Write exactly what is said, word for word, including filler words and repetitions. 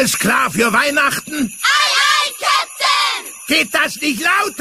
Alles klar für Weihnachten? Aye, aye, Captain! Geht das nicht lauter?